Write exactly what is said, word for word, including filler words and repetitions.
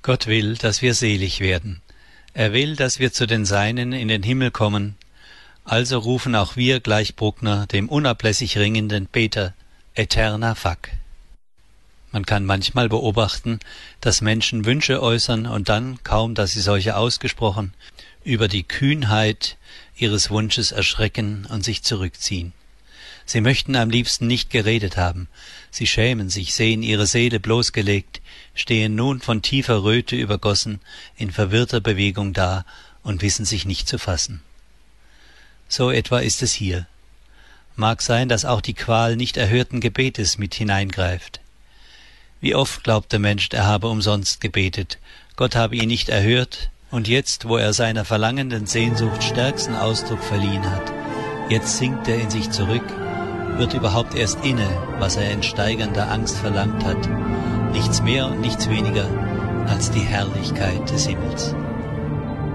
Gott will, dass wir selig werden. Er will, dass wir zu den Seinen in den Himmel kommen. Also rufen auch wir gleich Bruckner, dem unablässig ringenden Peter, Aeterna fac. Man kann manchmal beobachten, dass Menschen Wünsche äußern und dann, kaum dass sie solche ausgesprochen, über die Kühnheit ihres Wunsches erschrecken und sich zurückziehen. Sie möchten am liebsten nicht geredet haben. Sie schämen sich, sehen ihre Seele bloßgelegt, stehen nun von tiefer Röte übergossen, in verwirrter Bewegung da und wissen sich nicht zu fassen. So etwa ist es hier. Mag sein, dass auch die Qual nicht erhörten Gebetes mit hineingreift. Wie oft glaubt der Mensch, er habe umsonst gebetet, Gott habe ihn nicht erhört, und jetzt, wo er seiner verlangenden Sehnsucht stärksten Ausdruck verliehen hat, jetzt sinkt er in sich zurück, wird überhaupt erst inne, was er in steigernder Angst verlangt hat, nichts mehr und nichts weniger als die Herrlichkeit des Himmels.